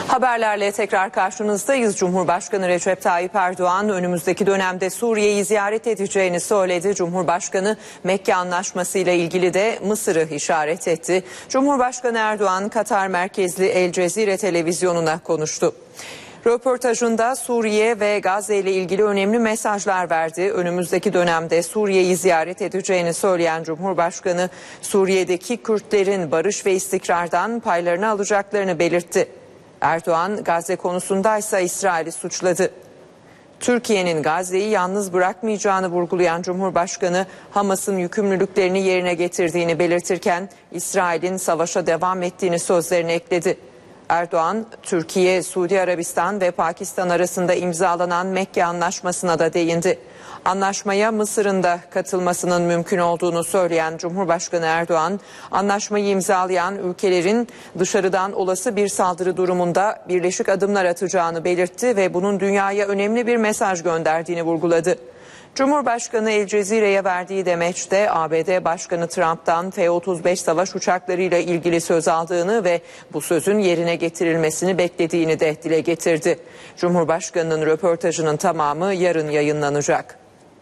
Haberlerle tekrar karşınızdayız. Cumhurbaşkanı Recep Tayyip Erdoğan önümüzdeki dönemde Suriye'yi ziyaret edeceğini söyledi. Cumhurbaşkanı Mekke Anlaşması ile ilgili de Mısır'ı işaret etti. Cumhurbaşkanı Erdoğan Katar merkezli El Cezire televizyonuna konuştu. Röportajında Suriye ve Gazze ile ilgili önemli mesajlar verdi. Önümüzdeki dönemde Suriye'yi ziyaret edeceğini söyleyen Cumhurbaşkanı, Suriye'deki Kürtlerin barış ve istikrardan paylarını alacaklarını belirtti. Erdoğan, Gazze konusundaysa İsrail'i suçladı. Türkiye'nin Gazze'yi yalnız bırakmayacağını vurgulayan Cumhurbaşkanı, Hamas'ın yükümlülüklerini yerine getirdiğini belirtirken İsrail'in savaşa devam ettiğini sözlerine ekledi. Erdoğan, Türkiye, Suudi Arabistan ve Pakistan arasında imzalanan Mekke Anlaşması'na da değindi. Anlaşmaya Mısır'ın da katılmasının mümkün olduğunu söyleyen Cumhurbaşkanı Erdoğan, anlaşmayı imzalayan ülkelerin dışarıdan olası bir saldırı durumunda birleşik adımlar atacağını belirtti ve bunun dünyaya önemli bir mesaj gönderdiğini vurguladı. Cumhurbaşkanı El Cezire'ye verdiği demeçte ABD Başkanı Trump'tan F-35 savaş uçaklarıyla ilgili söz aldığını ve bu sözün yerine getirilmesini beklediğini de dile getirdi. Cumhurbaşkanının röportajının tamamı yarın yayınlanacak.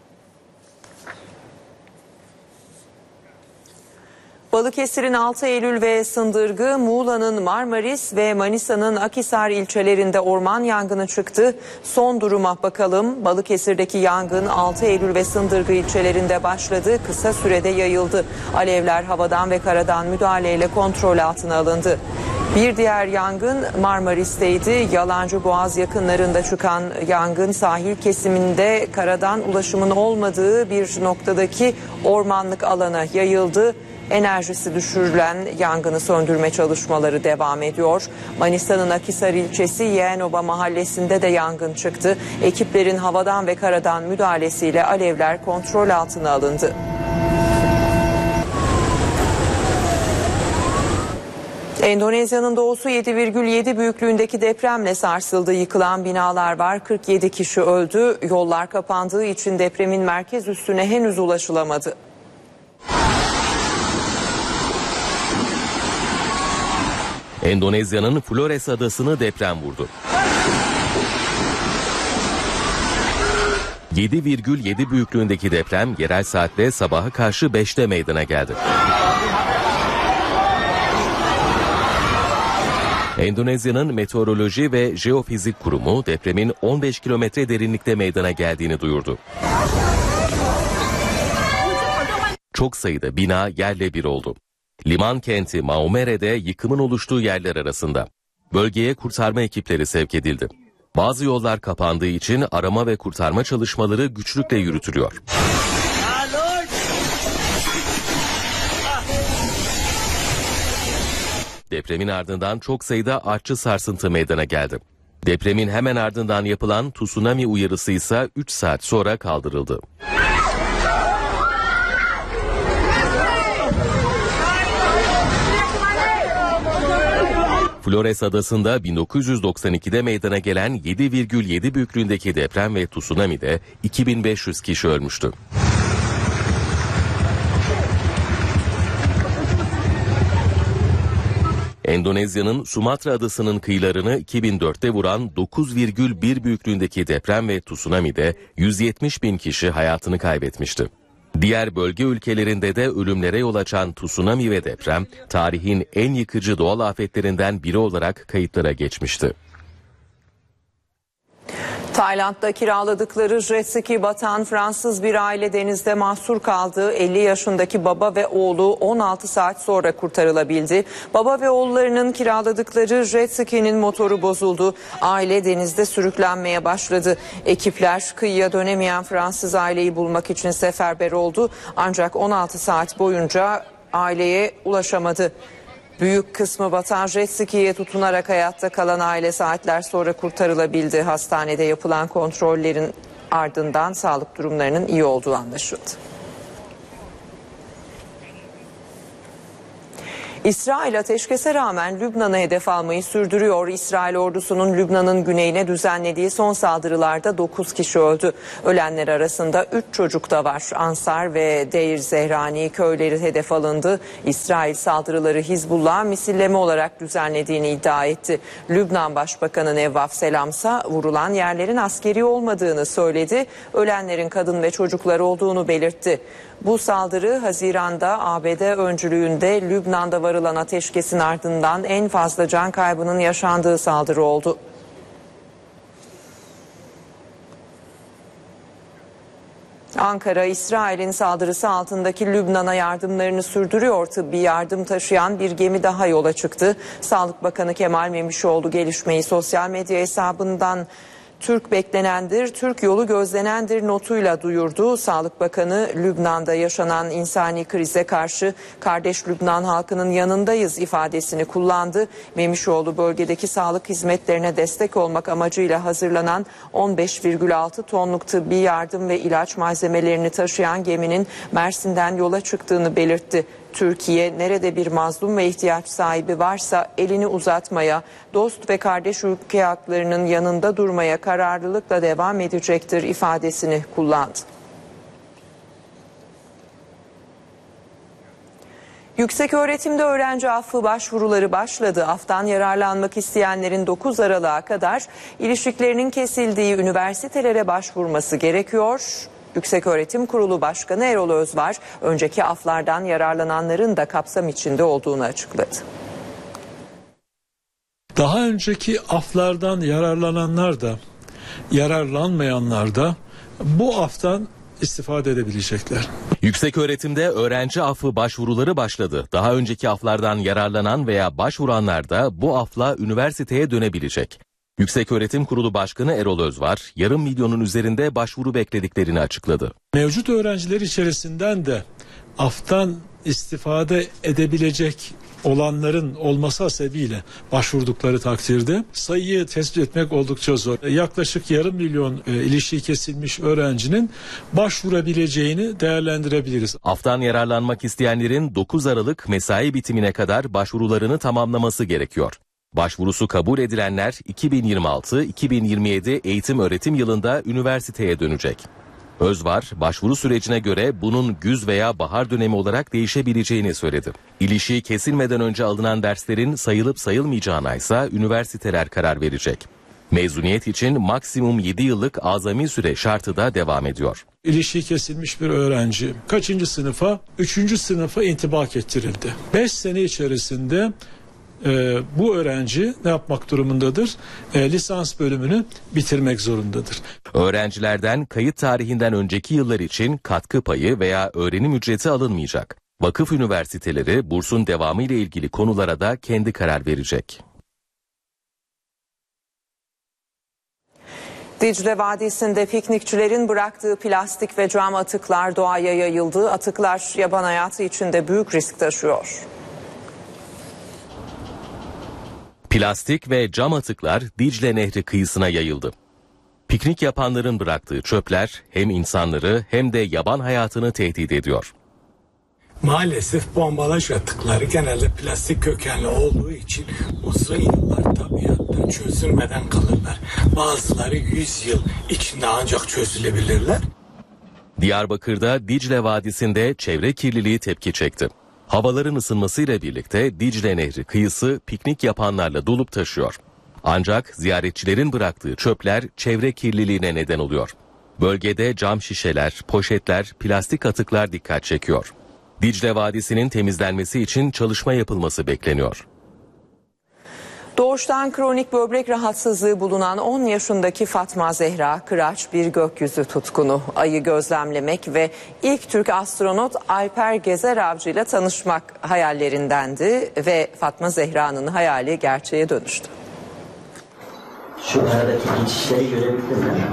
Balıkesir'in 6 Eylül ve Sındırgı, Muğla'nın Marmaris ve Manisa'nın Akhisar ilçelerinde orman yangını çıktı. Son duruma bakalım. Balıkesir'deki yangın 6 Eylül ve Sındırgı ilçelerinde başladı. Kısa sürede yayıldı. Alevler havadan ve karadan müdahaleyle kontrol altına alındı. Bir diğer yangın Marmaris'teydi. Yalancıboğaz yakınlarında çıkan yangın sahil kesiminde karadan ulaşımın olmadığı bir noktadaki ormanlık alana yayıldı. Enerjisi düşürülen yangını söndürme çalışmaları devam ediyor. Manisa'nın Akhisar ilçesi Yeğenoba mahallesinde de yangın çıktı. Ekiplerin havadan ve karadan müdahalesiyle alevler kontrol altına alındı. Endonezya'nın doğusu 7,7 büyüklüğündeki depremle sarsıldı. Yıkılan binalar var. 47 kişi öldü. Yollar kapandığı için depremin merkez üssüne henüz ulaşılamadı. Endonezya'nın Flores adasını deprem vurdu. 7,7 büyüklüğündeki deprem yerel saatle sabaha karşı 5'te meydana geldi. Endonezya'nın Meteoroloji ve Jeofizik Kurumu depremin 15 kilometre derinlikte meydana geldiğini duyurdu. Çok sayıda bina yerle bir oldu. Liman kenti Maumere'de yıkımın oluştuğu yerler arasında. Bölgeye kurtarma ekipleri sevk edildi. Bazı yollar kapandığı için arama ve kurtarma çalışmaları güçlükle yürütülüyor. Depremin ardından çok sayıda artçı sarsıntı meydana geldi. Depremin hemen ardından yapılan tsunami uyarısı ise 3 saat sonra kaldırıldı. Flores adasında 1992'de meydana gelen 7,7 büyüklüğündeki deprem ve tsunami'de 2500 kişi ölmüştü. Endonezya'nın Sumatra adasının kıyılarını 2004'te vuran 9,1 büyüklüğündeki deprem ve tsunami'de 170 bin kişi hayatını kaybetmişti. Diğer bölge ülkelerinde de ölümlere yol açan tsunami ve deprem, tarihin en yıkıcı doğal afetlerinden biri olarak kayıtlara geçmişti. Tayland'da kiraladıkları jet ski batan Fransız bir aile denizde mahsur kaldı. 50 yaşındaki baba ve oğlu 16 saat sonra kurtarılabildi. Baba ve oğullarının kiraladıkları jet ski'nin motoru bozuldu. Aile denizde sürüklenmeye başladı. Ekipler kıyıya dönemeyen Fransız aileyi bulmak için seferber oldu. Ancak 16 saat boyunca aileye ulaşamadı. Büyük kısmı batan jet ski'ye tutunarak hayatta kalan aile saatler sonra kurtarılabildi. Hastanede yapılan kontrollerin ardından sağlık durumlarının iyi olduğu anlaşıldı. İsrail ateşkese rağmen Lübnan'ı hedef almayı sürdürüyor. İsrail ordusunun Lübnan'ın güneyine düzenlediği son saldırılarda 9 kişi öldü. Ölenler arasında 3 çocuk da var. Ansar ve Deir Zehrani köyleri hedef alındı. İsrail saldırıları Hizbullah'a misilleme olarak düzenlediğini iddia etti. Lübnan Başbakanı Nevvaf Selamsa vurulan yerlerin askeri olmadığını söyledi. Ölenlerin kadın ve çocuklar olduğunu belirtti. Bu saldırı Haziran'da ABD öncülüğünde Lübnan'da varılan ateşkesin ardından en fazla can kaybının yaşandığı saldırı oldu. Ankara, İsrail'in saldırısı altındaki Lübnan'a yardımlarını sürdürüyor. Tıbbi yardım taşıyan bir gemi daha yola çıktı. Sağlık Bakanı Kemal Memişoğlu gelişmeyi sosyal medya hesabından Türk beklenendir, Türk yolu gözlenendir notuyla duyurdu. Sağlık Bakanı Lübnan'da yaşanan insani krize karşı kardeş Lübnan halkının yanındayız ifadesini kullandı. Memişoğlu bölgedeki sağlık hizmetlerine destek olmak amacıyla hazırlanan 15,6 tonluk tıbbi yardım ve ilaç malzemelerini taşıyan geminin Mersin'den yola çıktığını belirtti. Türkiye nerede bir mazlum ve ihtiyaç sahibi varsa elini uzatmaya, dost ve kardeş ülke haklarının yanında durmaya kararlılıkla devam edecektir ifadesini kullandı. Yükseköğretimde öğrenci affı başvuruları başladı. Aftan yararlanmak isteyenlerin 9 Aralık'a kadar ilişiklerinin kesildiği üniversitelere başvurması gerekiyor. Yükseköğretim Kurulu Başkanı Erol Özvar, önceki aflardan yararlananların da kapsam içinde olduğunu açıkladı. Daha önceki aflardan yararlananlar da, yararlanmayanlar da bu aftan istifade edebilecekler. Yükseköğretimde öğrenci affı başvuruları başladı. Daha önceki aflardan yararlanan veya başvuranlar da bu afla üniversiteye dönebilecek. Yükseköğretim Kurulu Başkanı Erol Özvar, yarım milyonun üzerinde başvuru beklediklerini açıkladı. Mevcut öğrenciler içerisinden de aftan istifade edebilecek olanların olması hasebiyle başvurdukları takdirde sayıyı tespit etmek oldukça zor. Yaklaşık yarım milyon ilişiği kesilmiş öğrencinin başvurabileceğini değerlendirebiliriz. Aftan yararlanmak isteyenlerin 9 Aralık mesai bitimine kadar başvurularını tamamlaması gerekiyor. Başvurusu kabul edilenler 2026-2027 eğitim öğretim yılında üniversiteye dönecek. Özvar, başvuru sürecine göre bunun güz veya bahar dönemi olarak değişebileceğini söyledi. İlişiği kesilmeden önce alınan derslerin sayılıp sayılmayacağına ise üniversiteler karar verecek. Mezuniyet için maksimum 7 yıllık azami süre şartı da devam ediyor. İlişiği kesilmiş bir öğrenci kaçıncı sınıfa? 3. sınıfa intibak ettirildi. 5 sene içerisinde bu öğrenci ne yapmak durumundadır? Lisans bölümünü bitirmek zorundadır. Öğrencilerden kayıt tarihinden önceki yıllar için katkı payı veya öğrenim ücreti alınmayacak. Vakıf üniversiteleri bursun devamı ile ilgili konulara da kendi karar verecek. Dicle Vadisi'nde piknikçilerin bıraktığı plastik ve cam atıklar doğaya yayıldı. Atıklar yaban hayatı için de büyük risk taşıyor. Plastik ve cam atıklar Dicle Nehri kıyısına yayıldı. Piknik yapanların bıraktığı çöpler hem insanları hem de yaban hayatını tehdit ediyor. Maalesef bu ambalaj atıkları genelde plastik kökenli olduğu için uzun yıllar tabiatta çözülmeden kalırlar. Bazıları 100 yıl içinde ancak çözülebilirler. Diyarbakır'da Dicle Vadisi'nde çevre kirliliği tepki çekti. Havaların ısınmasıyla birlikte Dicle Nehri kıyısı piknik yapanlarla dolup taşıyor. Ancak ziyaretçilerin bıraktığı çöpler çevre kirliliğine neden oluyor. Bölgede cam şişeler, poşetler, plastik atıklar dikkat çekiyor. Dicle Vadisi'nin temizlenmesi için çalışma yapılması bekleniyor. Doğuştan kronik böbrek rahatsızlığı bulunan 10 yaşındaki Fatma Zehra Kıraç bir gökyüzü tutkunu. Ayı gözlemlemek ve ilk Türk astronot Alper Gezer Avcı ile tanışmak hayallerindendi ve Fatma Zehra'nın hayali gerçeğe dönüştü. Şu aradaki geçişleri görebilir miyim?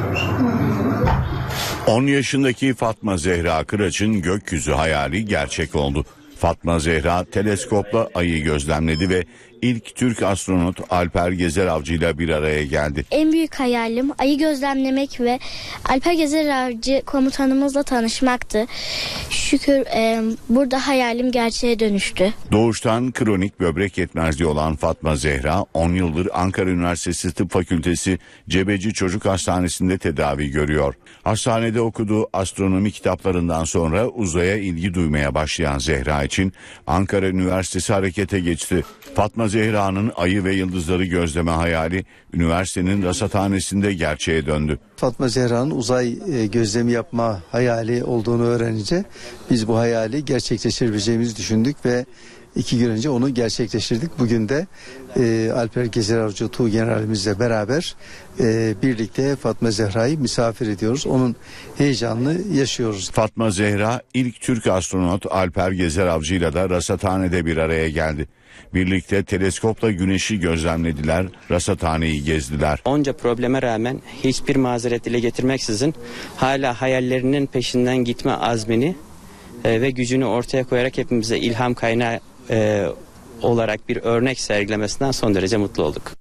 10 yaşındaki Fatma Zehra Kıraç'ın gökyüzü hayali gerçek oldu. Fatma Zehra teleskopla ayı gözlemledi ve ilk Türk astronot Alper Gezer Avcı ile bir araya geldi. En büyük hayalim ayı gözlemlemek ve Alper Gezer Avcı komutanımızla tanışmaktı. Şükür burada hayalim gerçeğe dönüştü. Doğuştan kronik böbrek yetmezliği olan Fatma Zehra 10 yıldır Ankara Üniversitesi Tıp Fakültesi Cebeci Çocuk Hastanesi'nde tedavi görüyor. Hastanede okuduğu astronomi kitaplarından sonra uzaya ilgi duymaya başlayan Zehra için Ankara Üniversitesi harekete geçti. Fatma Zehra'nın ayı ve yıldızları gözleme hayali üniversitenin rasathanesinde gerçeğe döndü. Fatma Zehra'nın uzay gözlemi yapma hayali olduğunu öğrenince biz bu hayali gerçekleştirebileceğimizi düşündük ve 2 gün önce onu gerçekleştirdik. Bugün de Alper Gezer Avcı Tuğgeneralimizle beraber birlikte Fatma Zehra'yı misafir ediyoruz. Onun heyecanını yaşıyoruz. Fatma Zehra ilk Türk astronot Alper Gezer Avcı ile de rasathanede bir araya geldi. Birlikte teleskopla güneşi gözlemlediler, rasathaneyi gezdiler. Onca probleme rağmen hiçbir mazeret dile getirmeksizin hala hayallerinin peşinden gitme azmini ve gücünü ortaya koyarak hepimize ilham kaynağı olarak bir örnek sergilemesinden son derece mutlu olduk.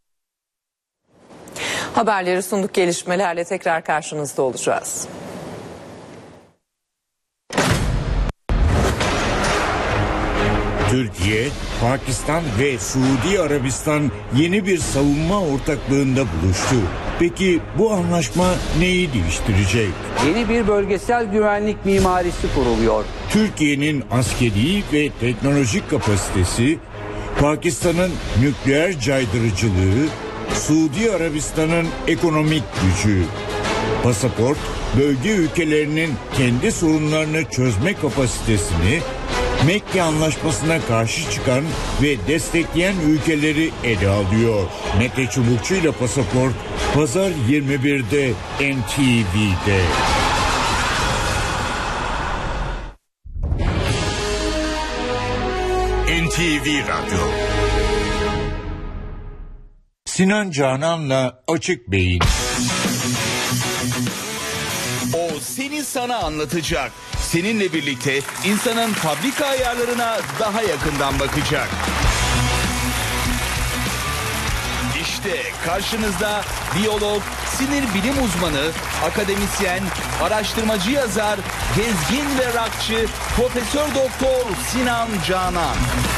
Haberleri sunduk, gelişmelerle tekrar karşınızda olacağız. Türkiye, Pakistan ve Suudi Arabistan yeni bir savunma ortaklığında buluştu. Peki bu anlaşma neyi değiştirecek? Yeni bir bölgesel güvenlik mimarisi kuruluyor. Türkiye'nin askeri ve teknolojik kapasitesi, Pakistan'ın nükleer caydırıcılığı, Suudi Arabistan'ın ekonomik gücü. Pasaport, bölge ülkelerinin kendi sorunlarını çözme kapasitesini, Mekke Anlaşması'na karşı çıkan ve destekleyen ülkeleri ele alıyor. Mete Çubukçu ile Pasaport, Pazar 21'de NTV'de. NTV Radyo. Sinan Canan'la Açık Beyin. O seni sana anlatacak. Seninle birlikte insanın fabrika ayarlarına daha yakından bakacak. İşte karşınızda biyolog, sinir bilim uzmanı, akademisyen, araştırmacı yazar, gezgin ve rockçı Profesör Doktor Sinan Canan.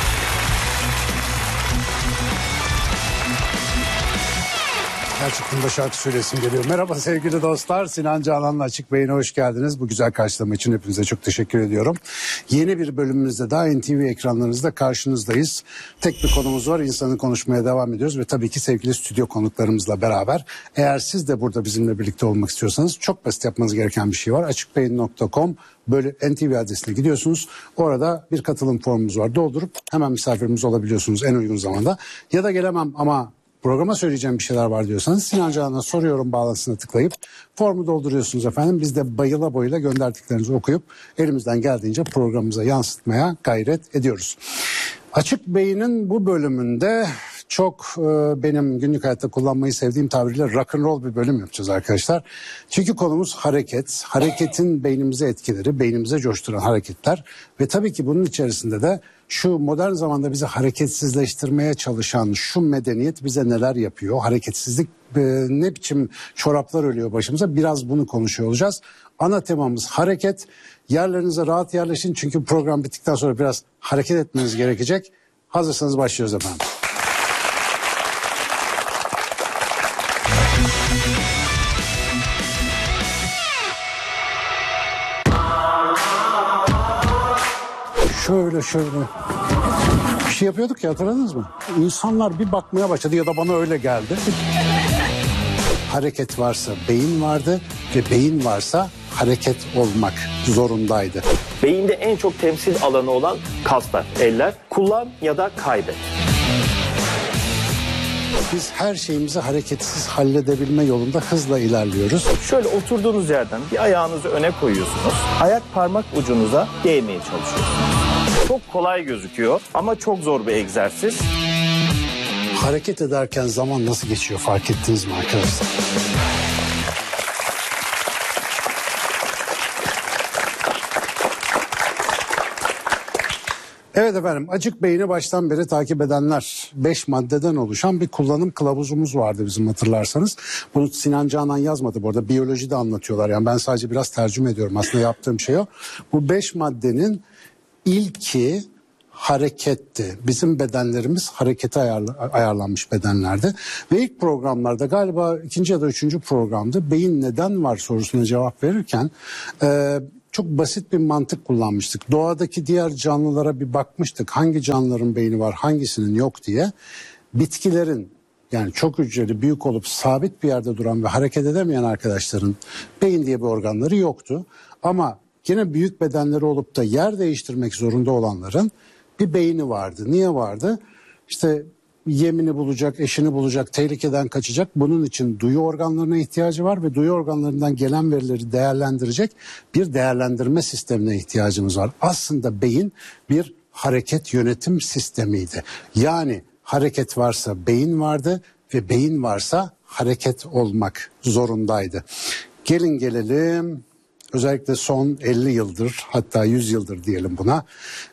Gerçekten de şarkı söylesim geliyor. Merhaba sevgili dostlar. Sinan Canan'la Açık Beyin'e hoş geldiniz. Bu güzel karşılama için hepinize çok teşekkür ediyorum. Yeni bir bölümümüzde daha NTV ekranlarınızda karşınızdayız. Tek bir konumuz var. İnsanı konuşmaya devam ediyoruz ve tabii ki sevgili stüdyo konuklarımızla beraber. Eğer siz de burada bizimle birlikte olmak istiyorsanız çok basit yapmanız gereken bir şey var. Açıkbeyin.com NTV adresine gidiyorsunuz. Orada bir katılım formumuz var. Doldurup hemen misafirimiz olabiliyorsunuz en uygun zamanda. Ya da gelemem ama programa söyleyeceğim bir şeyler var diyorsanız Sinan Canan'a soruyorum bağlantısına tıklayıp formu dolduruyorsunuz efendim. Biz de bayıla boyula gönderdiklerinizi okuyup elimizden geldiğince programımıza yansıtmaya gayret ediyoruz. Açık Beyin'in bu bölümünde çok benim günlük hayatta kullanmayı sevdiğim tabirle rock'n'roll bir bölüm yapacağız arkadaşlar. Çünkü konumuz hareket. Hareketin beynimize etkileri, beynimize coşturan hareketler ve tabii ki bunun içerisinde de şu modern zamanda bizi hareketsizleştirmeye çalışan şu medeniyet bize neler yapıyor? Hareketsizlik ne biçim çoraplar ölüyor başımıza? Biraz bunu konuşuyor olacağız. Ana temamız hareket. Yerlerinize rahat yerleşin çünkü program bittikten sonra biraz hareket etmeniz gerekecek. Hazırsanız başlıyoruz efendim. Şöyle bir şey yapıyorduk ya, hatırladınız mı? İnsanlar bir bakmaya başladı ya da bana öyle geldi. Hareket varsa beyin vardı ve beyin varsa hareket olmak zorundaydı. Beyinde en çok temsil alanı olan kaslar, eller. Kullan ya da kaybet. Biz her şeyimizi hareketsiz halledebilme yolunda hızla ilerliyoruz. Şöyle oturduğunuz yerden bir ayağınızı öne koyuyorsunuz. Ayak parmak ucunuza değmeye çalışıyorsunuz. Çok kolay gözüküyor ama çok zor bir egzersiz. Hareket ederken zaman nasıl geçiyor fark ettiniz mi arkadaşlar? Evet efendim, Açık Beyin'i baştan beri takip edenler, 5 maddeden oluşan bir kullanım kılavuzumuz vardı bizim, hatırlarsanız. Bunu Sinan Canan yazmadı bu arada, biyolojide anlatıyorlar. Yani ben sadece biraz tercüme ediyorum, aslında yaptığım şey o. Bu 5 maddenin ilki hareketti. Bizim bedenlerimiz harekete ayarlanmış bedenlerdi. Ve ilk programlarda, galiba 2. ya da 3. programda beyin neden var sorusuna cevap verirken çok basit bir mantık kullanmıştık. Doğadaki diğer canlılara bir bakmıştık. Hangi canlıların beyni var, hangisinin yok diye. Bitkilerin, yani çok hücreli, büyük olup sabit bir yerde duran ve hareket edemeyen arkadaşların beyin diye bir organları yoktu. Ama yine büyük bedenleri olup da yer değiştirmek zorunda olanların bir beyni vardı. Niye vardı? İşte yemini bulacak, eşini bulacak, tehlikeden kaçacak. Bunun için duyu organlarına ihtiyacı var ve duyu organlarından gelen verileri değerlendirecek bir değerlendirme sistemine ihtiyacımız var. Aslında beyin bir hareket yönetim sistemiydi. Yani hareket varsa beyin vardı ve beyin varsa hareket olmak zorundaydı. Gelin gelelim, özellikle son 50 yıldır, hatta 100 yıldır diyelim buna,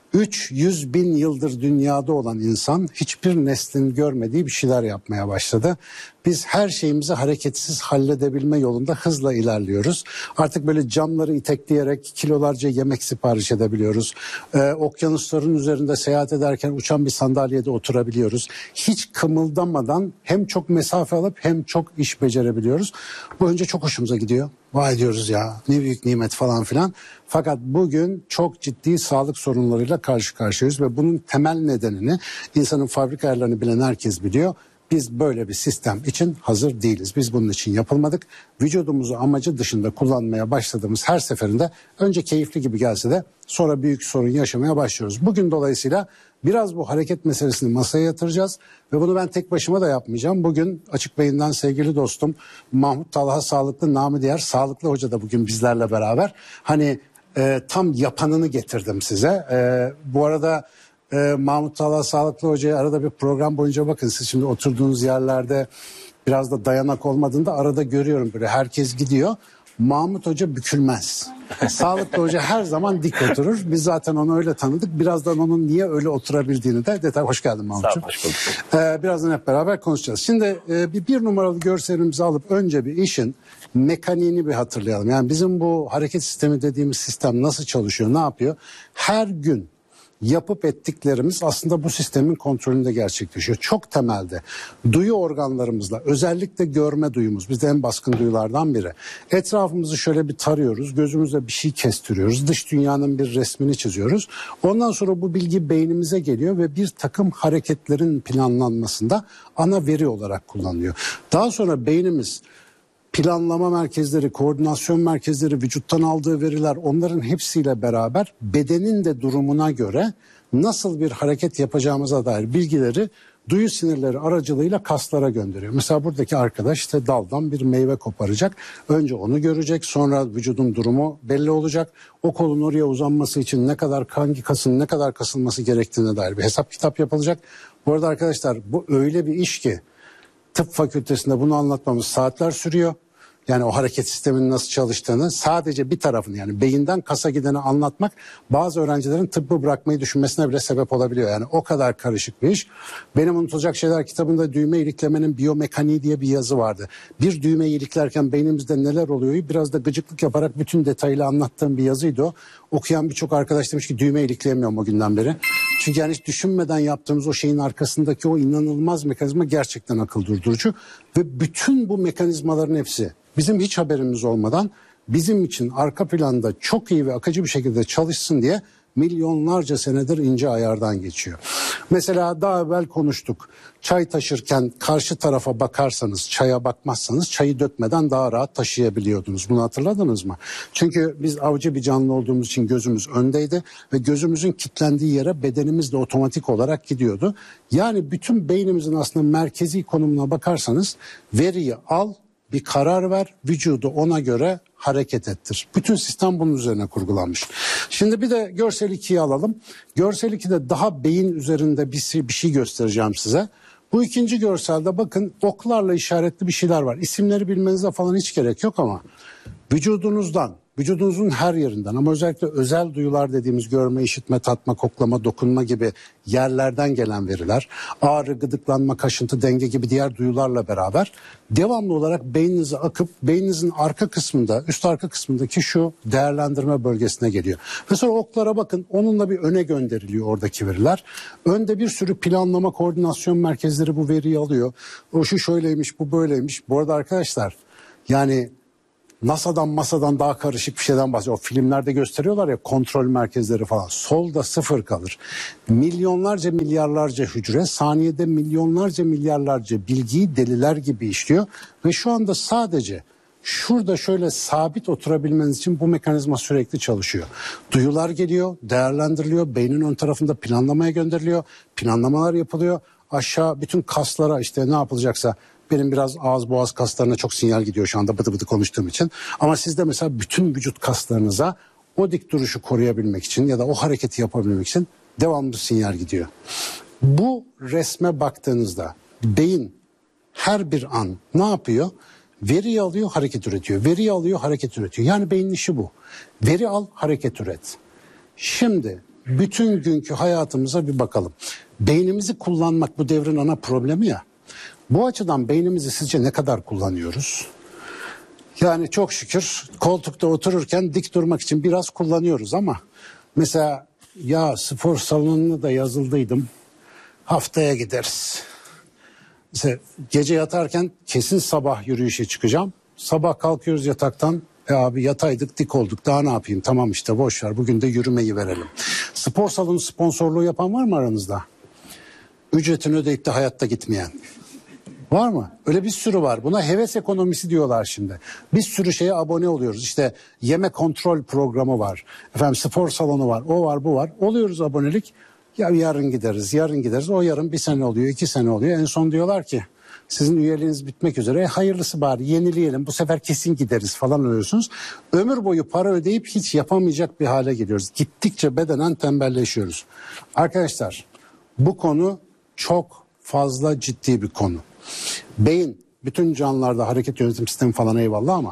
300 bin yıldır dünyada olan insan hiçbir neslin görmediği bir şeyler yapmaya başladı. Biz her şeyimizi hareketsiz halledebilme yolunda hızla ilerliyoruz. Artık böyle camları itekleyerek kilolarca yemek sipariş edebiliyoruz. Okyanusların üzerinde seyahat ederken uçan bir sandalyede oturabiliyoruz. Hiç kımıldamadan hem çok mesafe alıp hem çok iş becerebiliyoruz. Bu önce çok hoşumuza gidiyor. Vay diyoruz ya, ne büyük nimet falan filan. Fakat bugün çok ciddi sağlık sorunlarıyla karşı karşıyayız ve bunun temel nedenini insanın fabrika ayarlarını bilen herkes biliyor. Biz böyle bir sistem için hazır değiliz. Biz bunun için yapılmadık. Vücudumuzu amacı dışında kullanmaya başladığımız her seferinde önce keyifli gibi gelse de sonra büyük sorun yaşamaya başlıyoruz. Bugün dolayısıyla biraz bu hareket meselesini masaya yatıracağız ve bunu ben tek başıma da yapmayacağım. Bugün Açık Beyin'den sevgili dostum Mahmut Talha Sağlıklı, namı diğer Sağlıklı Hoca da bugün bizlerle beraber. Hani tam yapanını getirdim size. Bu arada Mahmut Talha Sağlıklı Hoca'ya arada bir program boyunca bakın, siz şimdi oturduğunuz yerlerde biraz da dayanak olmadığında arada görüyorum böyle herkes gidiyor. Mahmut Hoca bükülmez. Sağlıklı Hoca her zaman dik oturur. Biz zaten onu öyle tanıdık. Birazdan onun niye öyle oturabildiğini de detay. Hoş geldin Mahmut'cum. Birazdan hep beraber konuşacağız. Şimdi bir numaralı görselimizi alıp önce bir işin mekaniğini bir hatırlayalım. Yani bizim bu hareket sistemi dediğimiz sistem nasıl çalışıyor, ne yapıyor? Her gün yapıp ettiklerimiz aslında bu sistemin kontrolünde gerçekleşiyor. Çok temelde duyu organlarımızla, özellikle görme duyumuz, bizde en baskın duyulardan biri. Etrafımızı şöyle bir tarıyoruz, gözümüzle bir şey kestiriyoruz, dış dünyanın bir resmini çiziyoruz. Ondan sonra bu bilgi beynimize geliyor ve bir takım hareketlerin planlanmasında ana veri olarak kullanılıyor. Daha sonra beynimiz planlama merkezleri, koordinasyon merkezleri, vücuttan aldığı veriler, onların hepsiyle beraber bedenin de durumuna göre nasıl bir hareket yapacağımıza dair bilgileri duyu sinirleri aracılığıyla kaslara gönderiyor. Mesela buradaki arkadaş işte daldan bir meyve koparacak. Önce onu görecek, sonra vücudun durumu belli olacak. O kolun oraya uzanması için ne kadar, hangi kasın ne kadar kasılması gerektiğine dair bir hesap kitap yapılacak. Bu arada arkadaşlar, bu öyle bir iş ki tıp fakültesinde bunu anlatmamız saatler sürüyor. Yani o hareket sisteminin nasıl çalıştığını, sadece bir tarafını, yani beyinden kasa gideni anlatmak bazı öğrencilerin tıbbı bırakmayı düşünmesine bile sebep olabiliyor. Yani o kadar karışık bir iş. Benim Unutulacak Şeyler kitabında düğme iliklemenin biyomekaniği diye bir yazı vardı. Bir düğmeyi iliklerken beynimizde neler oluyor biraz da gıcıklık yaparak bütün detayıyla anlattığım bir yazıydı o. Okuyan birçok arkadaş demiş ki düğme ilikleyemiyorum o günden beri. Çünkü yani hiç düşünmeden yaptığımız o şeyin arkasındaki o inanılmaz mekanizma gerçekten akıl durdurucu. Ve bütün bu mekanizmaların hepsi bizim hiç haberimiz olmadan bizim için arka planda çok iyi ve akıcı bir şekilde çalışsın diye milyonlarca senedir ince ayardan geçiyor. Mesela daha evvel konuştuk. Çay taşırken karşı tarafa bakarsanız, çaya bakmazsanız çayı dökmeden daha rahat taşıyabiliyordunuz. Bunu hatırladınız mı? Çünkü biz avcı bir canlı olduğumuz için gözümüz öndeydi ve gözümüzün kilitlendiği yere bedenimiz de otomatik olarak gidiyordu. Yani bütün beynimizin aslında merkezi konumuna bakarsanız veriyi al, bir karar ver, vücudu ona göre hareket ettir. Bütün sistem bunun üzerine kurgulanmış. Şimdi bir de görsel 2'yi alalım. Görsel 2'de daha beyin üzerinde bir şey göstereceğim size. Bu ikinci görselde bakın oklarla işaretli bir şeyler var. İsimleri bilmenize falan hiç gerek yok ama vücudunuzdan vücudunuzun her yerinden ama özellikle özel duyular dediğimiz görme, işitme, tatma, koklama, dokunma gibi yerlerden gelen veriler, ağrı, gıdıklanma, kaşıntı, denge gibi diğer duyularla beraber devamlı olarak beyninize akıp beyninizin arka kısmında, üst arka kısmındaki şu değerlendirme bölgesine geliyor. Ve sonra oklara bakın, onunla bir öne gönderiliyor oradaki veriler. Önde bir sürü planlama, koordinasyon merkezleri bu veriyi alıyor. O şu şöyleymiş, bu böyleymiş. Bu arada arkadaşlar, yani NASA'dan daha karışık bir şeyden bahsediyor. O filmlerde gösteriyorlar ya, kontrol merkezleri falan. Solda sıfır kalır. Milyonlarca milyarlarca hücre saniyede milyonlarca milyarlarca bilgiyi deliler gibi işliyor. Ve şu anda sadece şurada şöyle sabit oturabilmeniz için bu mekanizma sürekli çalışıyor. Duyular geliyor, değerlendiriliyor, beynin ön tarafında planlamaya gönderiliyor. Planlamalar yapılıyor. Aşağı bütün kaslara işte ne yapılacaksa, benim biraz ağız boğaz kaslarına çok sinyal gidiyor şu anda bıdı bıdı konuştuğum için. Ama sizde mesela bütün vücut kaslarınıza o dik duruşu koruyabilmek için ya da o hareketi yapabilmek için devamlı sinyal gidiyor. Bu resme baktığınızda beyin her bir an ne yapıyor? Veri alıyor, hareket üretiyor. Veri alıyor, hareket üretiyor. Yani beynin işi bu. Veri al, hareket üret. Şimdi bütün günkü hayatımıza bir bakalım. Beynimizi kullanmak bu devrin ana problemi ya. Bu açıdan beynimizi sizce ne kadar kullanıyoruz? Yani çok şükür koltukta otururken dik durmak için biraz kullanıyoruz ama mesela ya spor salonuna da yazıldıydım, haftaya gideriz. Mesela gece yatarken kesin sabah yürüyüşe çıkacağım. Sabah kalkıyoruz yataktan, abi yataydık dik olduk, daha ne yapayım, tamam işte boş ver, bugün de yürümeyi verelim. Spor salonu sponsorluğu yapan var mı aranızda? Ücretini ödeyip de hayatta gitmeyen. Var mı? Öyle bir sürü var. Buna heves ekonomisi diyorlar şimdi. Bir sürü şeye abone oluyoruz. İşte yeme kontrol programı var. Efendim spor salonu var. O var, bu var. Oluyoruz abonelik. Ya yarın gideriz, yarın gideriz. O yarın 1 sene oluyor, 2 sene oluyor. En son diyorlar ki sizin üyeliğiniz bitmek üzere. Hayırlısı bari yenileyelim. Bu sefer kesin gideriz falan oluyorsunuz. Ömür boyu para ödeyip hiç yapamayacak bir hale geliyoruz. Gittikçe bedenen tembelleşiyoruz. Arkadaşlar bu konu çok fazla ciddi bir konu. Beyin bütün canlılarda hareket yönetim sistemi falan eyvallah ama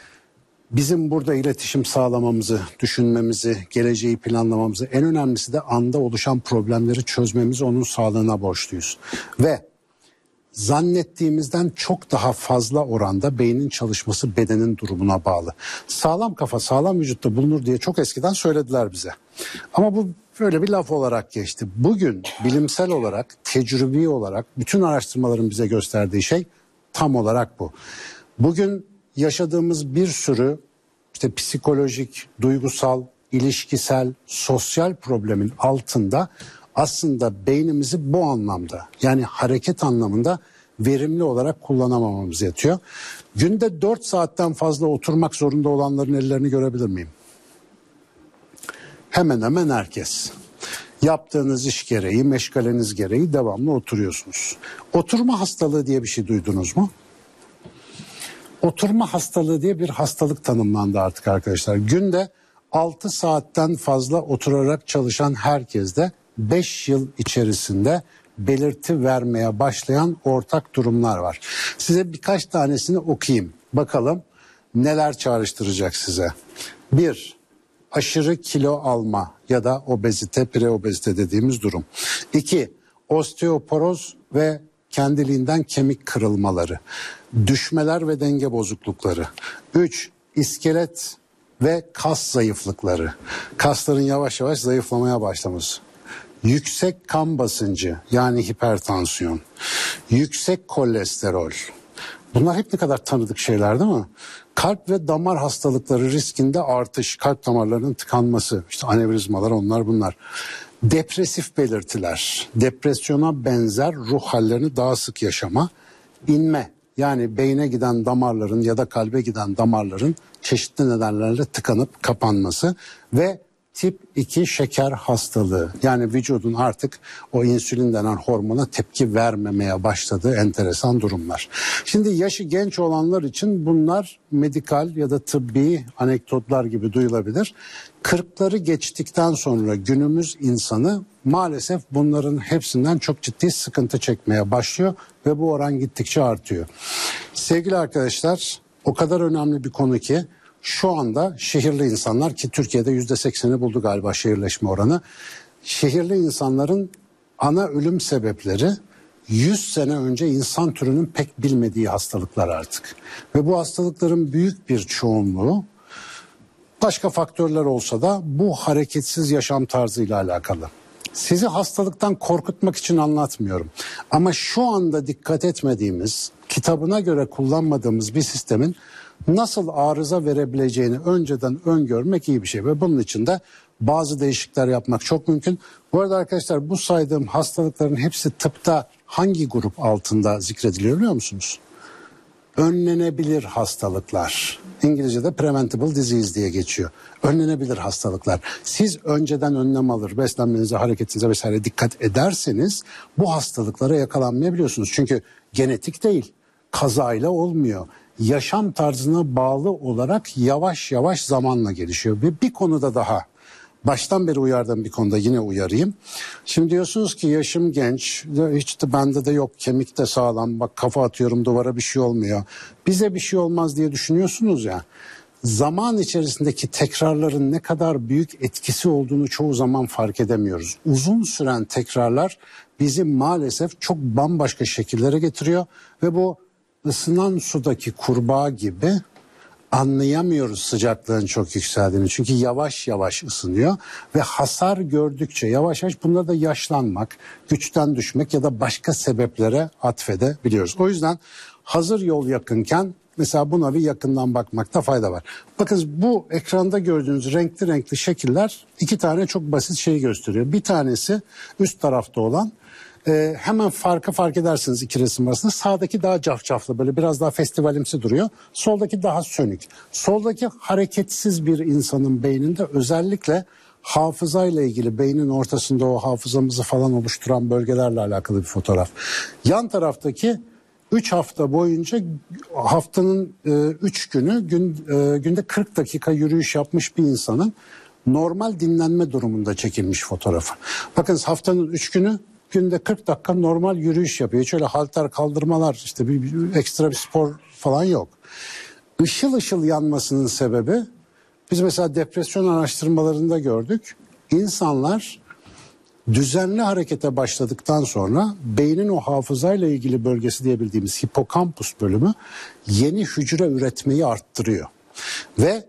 bizim burada iletişim sağlamamızı, düşünmemizi, geleceği planlamamızı, en önemlisi de anda oluşan problemleri çözmemizi onun sağlığına borçluyuz. Ve zannettiğimizden çok daha fazla oranda beynin çalışması bedenin durumuna bağlı. Sağlam kafa sağlam vücutta bulunur diye çok eskiden söylediler bize. Ama bu böyle bir laf olarak geçti. Bugün bilimsel olarak, tecrübi olarak bütün araştırmaların bize gösterdiği şey tam olarak bu. Bugün yaşadığımız bir sürü işte psikolojik, duygusal, ilişkisel, sosyal problemin altında aslında beynimizi bu anlamda, yani hareket anlamında verimli olarak kullanamamamız yatıyor. Günde 4 saatten fazla oturmak zorunda olanların ellerini görebilir miyim? Hemen hemen herkes. Yaptığınız iş gereği, meşgaleniz gereği devamlı oturuyorsunuz. Oturma hastalığı diye bir şey duydunuz mu? Oturma hastalığı diye bir hastalık tanımlandı artık arkadaşlar. Günde 6 saatten fazla oturarak çalışan herkeste 5 yıl içerisinde belirti vermeye başlayan ortak durumlar var. Size birkaç tanesini okuyayım. Bakalım neler çağrıştıracak size. 1. Aşırı kilo alma ya da obezite, preobezite dediğimiz durum. 2. Osteoporoz ve kendiliğinden kemik kırılmaları. Düşmeler ve denge bozuklukları. 3. İskelet ve kas zayıflıkları. Kasların yavaş yavaş zayıflamaya başlaması. Yüksek kan basıncı yani hipertansiyon. Yüksek kolesterol. Bunlar hep ne kadar tanıdık şeyler değil mi? Kalp ve damar hastalıkları riskinde artış, kalp damarlarının tıkanması, işte anevrizmalar, onlar bunlar. Depresif belirtiler, depresyona benzer ruh hallerini daha sık yaşama, inme yani beyne giden damarların ya da kalbe giden damarların çeşitli nedenlerle tıkanıp kapanması ve tip 2 şeker hastalığı, yani vücudun artık o insülin denen hormona tepki vermemeye başladığı enteresan durumlar. Şimdi yaşı genç olanlar için bunlar medikal ya da tıbbi anekdotlar gibi duyulabilir. 40'ları geçtikten sonra günümüz insanı maalesef bunların hepsinden çok ciddi sıkıntı çekmeye başlıyor ve bu oran gittikçe artıyor. Sevgili arkadaşlar, o kadar önemli bir konu ki şu anda şehirli insanlar, ki Türkiye'de %80'i buldu galiba şehirleşme oranı. Şehirli insanların ana ölüm sebepleri 100 sene önce insan türünün pek bilmediği hastalıklar artık. Ve bu hastalıkların büyük bir çoğunluğu, başka faktörler olsa da, bu hareketsiz yaşam tarzıyla alakalı. Sizi hastalıktan korkutmak için anlatmıyorum. Ama şu anda dikkat etmediğimiz, kitabına göre kullanmadığımız bir sistemin nasıl arıza verebileceğini önceden öngörmek iyi bir şey. Ve bunun için de bazı değişiklikler yapmak çok mümkün. Bu arada arkadaşlar, bu saydığım hastalıkların hepsi tıpta hangi grup altında zikrediliyor biliyor musunuz? Önlenebilir hastalıklar. İngilizce'de preventable disease diye geçiyor. Önlenebilir hastalıklar. Siz önceden önlem alır, beslenmenize, hareketinize vesaire dikkat ederseniz bu hastalıklara yakalanmayabiliyorsunuz. Çünkü genetik değil, kazayla olmuyor. Yaşam tarzına bağlı olarak yavaş yavaş zamanla gelişiyor. Ve bir konuda daha, baştan beri uyardığım bir konuda yine uyarayım. Şimdi diyorsunuz ki yaşım genç, hiç de bende de yok, kemik de sağlam, bak kafa atıyorum duvara bir şey olmuyor. Bize bir şey olmaz diye düşünüyorsunuz ya. Zaman içerisindeki tekrarların ne kadar büyük etkisi olduğunu çoğu zaman fark edemiyoruz. Uzun süren tekrarlar bizi maalesef çok bambaşka şekillere getiriyor ve bu ısınan sudaki kurbağa gibi anlayamıyoruz sıcaklığın çok yükseldiğini. Çünkü yavaş yavaş ısınıyor ve hasar gördükçe yavaş yavaş bunları da yaşlanmak, güçten düşmek ya da başka sebeplere atfedebiliyoruz. O yüzden hazır yol yakınken mesela buna bir yakından bakmakta fayda var. Bakın, bu ekranda gördüğünüz renkli renkli şekiller iki tane çok basit şeyi gösteriyor. Bir tanesi üst tarafta olan, hemen fark edersiniz iki resim arasında. Sağdaki daha cafcaflı, böyle biraz daha festivalimsi duruyor. Soldaki daha sönük. Soldaki hareketsiz bir insanın beyninde özellikle hafızayla ilgili, beynin ortasında o hafızamızı falan oluşturan bölgelerle alakalı bir fotoğraf. Yan taraftaki 3 hafta boyunca, haftanın 3 günü günde 40 dakika yürüyüş yapmış bir insanın normal dinlenme durumunda çekilmiş fotoğrafı. Bakın, haftanın 3 günü günde 40 dakika normal yürüyüş yapıyor. Hiç öyle halter kaldırmalar, işte bir ekstra bir spor falan yok. Işıl ışıl yanmasının sebebi, biz mesela depresyon araştırmalarında gördük. İnsanlar düzenli harekete başladıktan sonra beynin o hafızayla ilgili bölgesi diye bildiğimiz hipokampus bölümü yeni hücre üretmeyi arttırıyor. Ve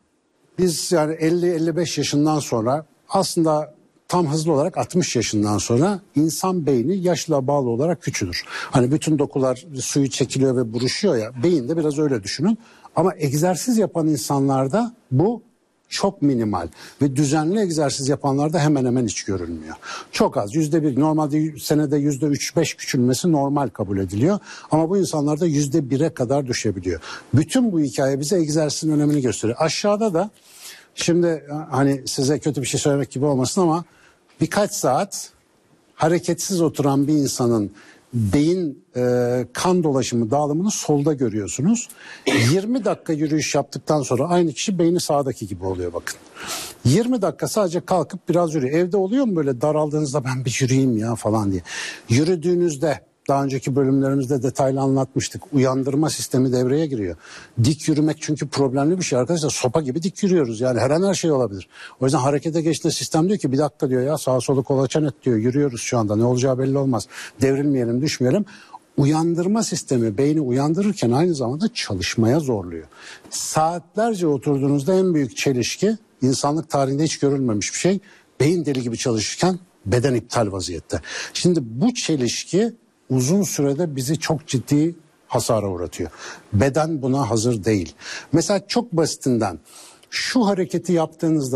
biz yani 50-55 yaşından sonra, aslında tam hızlı olarak 60 yaşından sonra insan beyni yaşla bağlı olarak küçülür. Hani bütün dokular suyu çekiliyor ve buruşuyor ya, beyin de biraz öyle düşünün. Ama egzersiz yapan insanlarda bu çok minimal ve düzenli egzersiz yapanlarda hemen hemen hiç görülmüyor. Çok az, %1, normalde senede %3-5 küçülmesi normal kabul ediliyor. Ama bu insanlarda %1'e kadar düşebiliyor. Bütün bu hikaye bize egzersizin önemini gösteriyor. Aşağıda da, şimdi hani size kötü bir şey söylemek gibi olmasın ama, birkaç saat hareketsiz oturan bir insanın beyin kan dolaşımı dağılımını solda görüyorsunuz. 20 dakika yürüyüş yaptıktan sonra aynı kişi beyni sağdaki gibi oluyor bakın. 20 dakika sadece kalkıp biraz yürüyor. Evde oluyor mu böyle daraldığınızda ben bir yürüyeyim ya falan diye. Yürüdüğünüzde, daha önceki bölümlerimizde detaylı anlatmıştık, uyandırma sistemi devreye giriyor. Dik yürümek çünkü problemli bir şey arkadaşlar. Sopa gibi dik yürüyoruz yani, her an her şey olabilir. O yüzden harekete geçtiğinde sistem diyor ki bir dakika diyor ya, sağa solu kolaçan et diyor, yürüyoruz şu anda, ne olacağı belli olmaz. Devrilmeyelim, düşmeyelim. Uyandırma sistemi beyni uyandırırken aynı zamanda çalışmaya zorluyor. Saatlerce oturduğunuzda en büyük çelişki, insanlık tarihinde hiç görülmemiş bir şey. Beyin deli gibi çalışırken beden iptal vaziyette. Şimdi bu çelişki uzun sürede bizi çok ciddi hasara uğratıyor. Beden buna hazır değil. Mesela çok basitinden şu hareketi yaptığınızda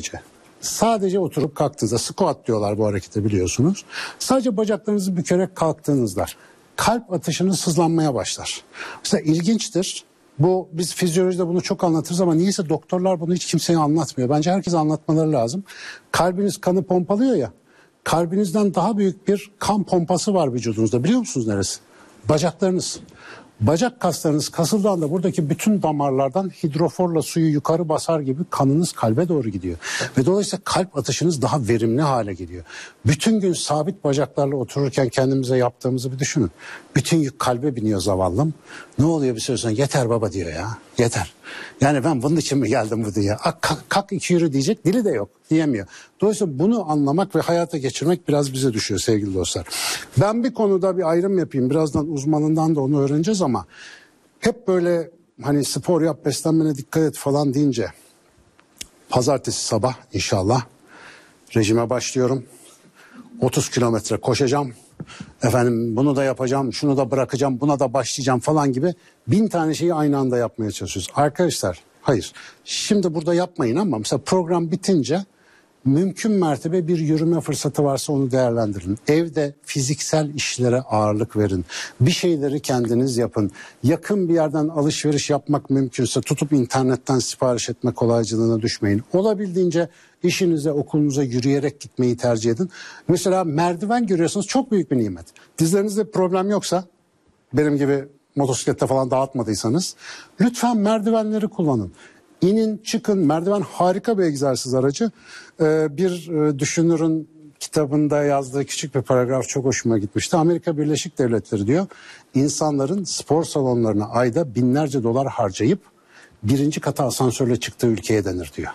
sadece oturup kalktığınızda, squat diyorlar bu harekete biliyorsunuz. Sadece bacaklarınızı bükerek kalktığınızda kalp atışınız hızlanmaya başlar. Mesela ilginçtir. Bu, biz fizyolojide bunu çok anlatırız ama niyeyse doktorlar bunu hiç kimseye anlatmıyor. Bence herkese anlatmaları lazım. Kalbiniz kanı pompalıyor ya. Kalbinizden daha büyük bir kan pompası var vücudunuzda. Biliyor musunuz neresi? Bacaklarınız. Bacak kaslarınız kasıldığında buradaki bütün damarlardan hidroforla suyu yukarı basar gibi kanınız kalbe doğru gidiyor. Ve dolayısıyla kalp atışınız daha verimli hale geliyor. Bütün gün sabit bacaklarla otururken kendimize yaptığımızı bir düşünün. Bütün yük kalbe biniyor zavallım. Ne oluyor bir süre sonra? Yeter baba diyor ya. Yeter. Yani ben bunun için mi geldim bu dünya? Kalk iki yürü diyecek, dili de yok, diyemiyor. Dolayısıyla bunu anlamak ve hayata geçirmek biraz bize düşüyor sevgili dostlar. Ben bir konuda bir ayrım yapayım. Birazdan uzmanından da onu öğreneceğiz ama hep böyle hani spor yap, beslenmene dikkat et falan deyince pazartesi sabah inşallah rejime başlıyorum. 30 kilometre koşacağım. Efendim bunu da yapacağım, şunu da bırakacağım, buna da başlayacağım falan gibi 1000 tane şeyi aynı anda yapmaya çalışıyoruz. Arkadaşlar hayır. Şimdi burada yapmayın ama mesela program bitince mümkün mertebe bir yürüme fırsatı varsa onu değerlendirin. Evde fiziksel işlere ağırlık verin. Bir şeyleri kendiniz yapın. Yakın bir yerden alışveriş yapmak mümkünse tutup internetten sipariş etme kolaycılığına düşmeyin. Olabildiğince işinize, okulunuza yürüyerek gitmeyi tercih edin. Mesela merdiven görüyorsunuz, çok büyük bir nimet. Dizlerinizde bir problem yoksa, benim gibi motosiklette falan dağıtmadıysanız, lütfen merdivenleri kullanın. İnin, çıkın. Merdiven harika bir egzersiz aracı. Bir düşünürün kitabında yazdığı küçük bir paragraf çok hoşuma gitmişti. Amerika Birleşik Devletleri diyor, insanların spor salonlarına ayda binlerce dolar harcayıp 1. kata asansörle çıktığı ülkeye denir diyor.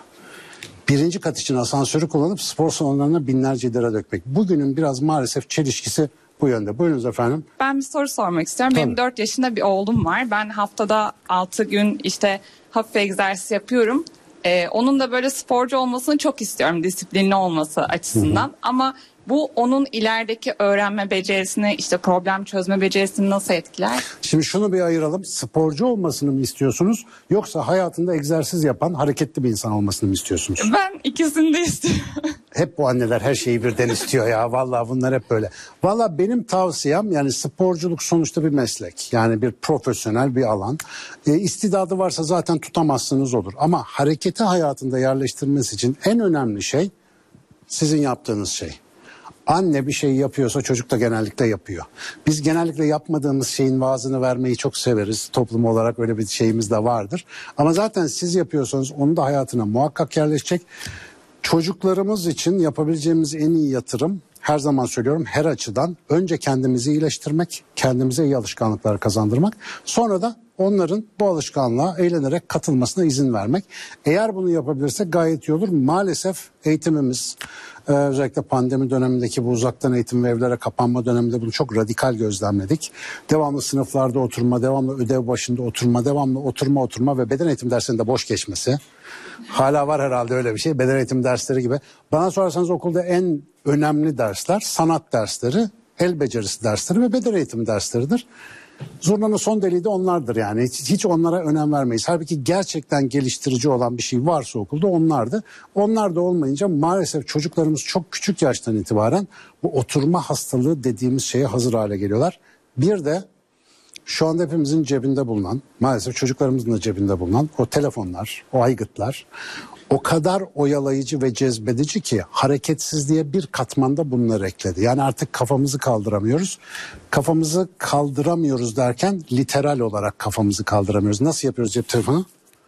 1. kat için asansörü kullanıp spor salonlarına binlerce lira dökmek. Bugünün biraz maalesef çelişkisi bu yönde. Buyurunuz efendim. Ben bir soru sormak istiyorum. Tabii. Benim 4 yaşında bir oğlum var. Ben haftada 6 gün işte hafif egzersiz yapıyorum. Onun da böyle sporcu olmasını çok istiyorum, disiplinli olması açısından. Hı hı. Ama bu onun ilerideki öğrenme becerisini, işte problem çözme becerisini nasıl etkiler? Şimdi şunu bir ayıralım. Sporcu olmasını mı istiyorsunuz yoksa hayatında egzersiz yapan hareketli bir insan olmasını mı istiyorsunuz? Ben ikisini de istiyorum. Hep bu anneler her şeyi birden istiyor ya. Vallahi bunlar hep böyle. Vallahi benim tavsiyem, yani sporculuk sonuçta bir meslek. Yani bir profesyonel bir alan. İstidadı varsa zaten tutamazsınız olur. Ama hareketi hayatında yerleştirmesi için en önemli şey sizin yaptığınız şey. Anne bir şey yapıyorsa çocuk da genellikle yapıyor. Biz genellikle yapmadığımız şeyin vaazını vermeyi çok severiz. Toplum olarak öyle bir şeyimiz de vardır. Ama zaten siz yapıyorsanız onu da hayatına muhakkak yerleşecek. Çocuklarımız için yapabileceğimiz en iyi yatırım, her zaman söylüyorum, her açıdan önce kendimizi iyileştirmek, kendimize iyi alışkanlıklar kazandırmak. Sonra da onların bu alışkanlığa eğlenerek katılmasına izin vermek. Eğer bunu yapabilirsek gayet iyi olur. Maalesef eğitimimiz, özellikle pandemi dönemindeki bu uzaktan eğitim ve evlere kapanma döneminde bunu çok radikal gözlemledik. Devamlı sınıflarda oturma, devamlı ödev başında oturma, devamlı oturma ve beden eğitim derslerinde boş geçmesi. Hala var herhalde öyle bir şey. Beden eğitim dersleri gibi. Bana sorarsanız okulda en önemli dersler sanat dersleri, el becerisi dersleri ve beden eğitimi dersleridir. Zurnanın son deliği de onlardır yani. Hiç onlara önem vermeyiz. Halbuki gerçekten geliştirici olan bir şey varsa okulda onlardı. Onlar da olmayınca maalesef çocuklarımız çok küçük yaştan itibaren bu oturma hastalığı dediğimiz şeye hazır hale geliyorlar. Bir de şu anda hepimizin cebinde bulunan, maalesef çocuklarımızın da cebinde bulunan o telefonlar, o aygıtlar o kadar oyalayıcı ve cezbedici ki hareketsizliğe bir katmanda bunları ekledi. Yani artık kafamızı kaldıramıyoruz. Kafamızı kaldıramıyoruz derken literal olarak kafamızı kaldıramıyoruz. Nasıl yapıyoruz cep telefonu?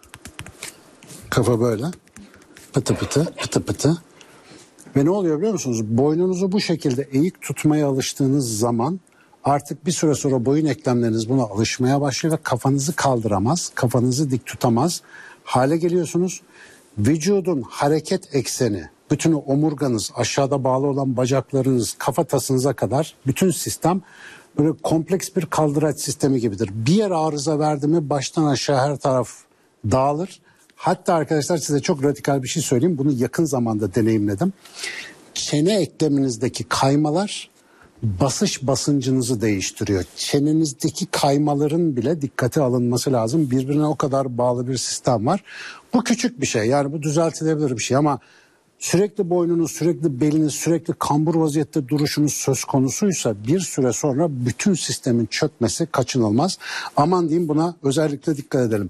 Kafa böyle. Pıtı pıtı, pıtı pıtı. Ve ne oluyor biliyor musunuz? Boynunuzu bu şekilde eğik tutmaya alıştığınız zaman artık bir süre sonra boyun eklemleriniz buna alışmaya başlıyor ve kafanızı kaldıramaz, kafanızı dik tutamaz hale geliyorsunuz. Vücudun hareket ekseni, bütün omurganız, aşağıda bağlı olan bacaklarınız, kafatasınıza kadar bütün sistem böyle kompleks bir kaldıraç sistemi gibidir. Bir yer arıza verdi mi baştan aşağı her taraf dağılır. Hatta arkadaşlar size çok radikal bir şey söyleyeyim. Bunu yakın zamanda deneyimledim. Çene ekleminizdeki kaymalar basış basıncınızı değiştiriyor. Çenenizdeki kaymaların bile dikkate alınması lazım. Birbirine o kadar bağlı bir sistem var. Bu küçük bir şey. Yani bu düzeltilebilir bir şey ama sürekli boynunuz, sürekli beliniz, sürekli kambur vaziyette duruşunuz söz konusuysa bir süre sonra bütün sistemin çökmesi kaçınılmaz. Aman diyeyim, buna özellikle dikkat edelim.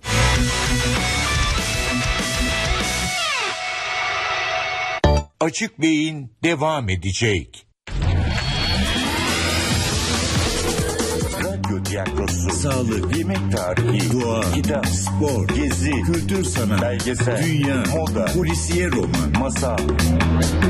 Açık Beyin devam edecek. Radyo tiyatrosu, sağlık, yemek tarihi, doğa, kitap, spor, gezi, kültür sanat, belgesel, dünya, moda, polisiye roman, masal.